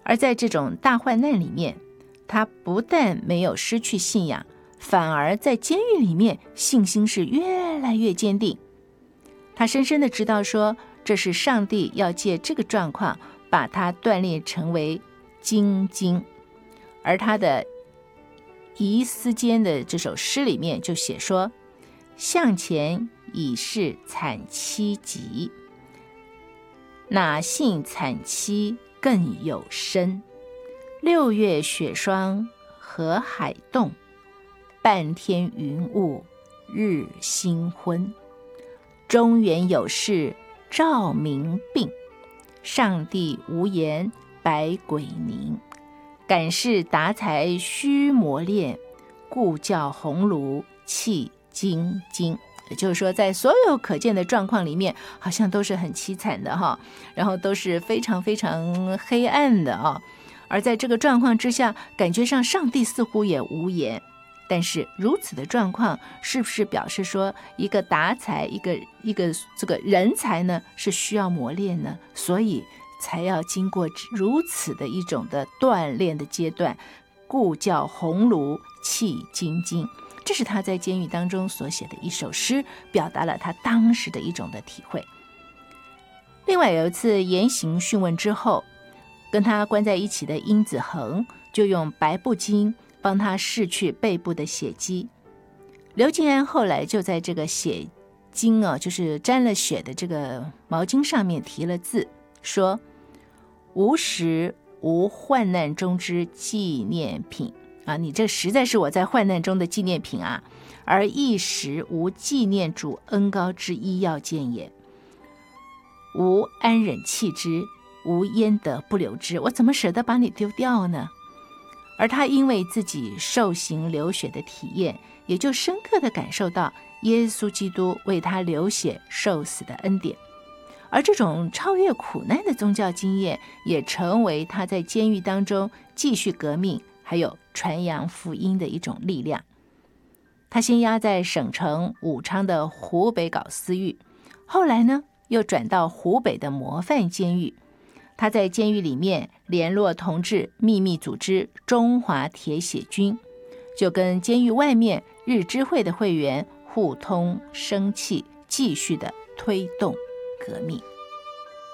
而在这种大患难里面，他不但没有失去信仰，反而在监狱里面信心是越来越坚定。他深深的知道说，这是上帝要借这个状况把他锻炼成为精金。而他的遗思间的这首诗里面就写说，向前已是惨凄急，哪信惨凄更有深。6月雪霜河海冻，半天云雾日星昏。中原有事照明病，上帝无言百鬼凝。感事达才须磨练，故叫红炉泣晶晶。也就是说，在所有可见的状况里面，好像都是很凄惨的哈，然后都是非常非常黑暗的啊。而在这个状况之下，感觉上上帝似乎也无言。但是如此的状况，是不是表示说一个达才，一个这个人才呢，是需要磨练呢？所以才要经过如此的一种的锻炼的阶段，故叫红炉泣晶晶。这是他在监狱当中所写的一首诗，表达了他当时的一种的体会。另外有一次严刑讯问之后，跟他关在一起的殷子恒就用白布巾帮他拭去背部的血迹。刘敬安后来就在这个血巾就是沾了血的这个毛巾上面提了字，说无时无患难中之纪念品啊，你这实在是我在患难中的纪念品啊，而一时无纪念主恩膏之医药见也。吾安忍弃之，吾焉得不留之？我怎么舍得把你丢掉呢？而他因为自己受刑流血的体验，也就深刻地感受到耶稣基督为他流血受死的恩典。而这种超越苦难的宗教经验，也成为他在监狱当中继续革命还有传扬福音的一种力量。他先押在省城武昌的湖北搞私狱，后来呢又转到湖北的模范监狱。他在监狱里面联络同志，秘密组织中华铁血军，就跟监狱外面日知会的会员互通生气，继续的推动革命。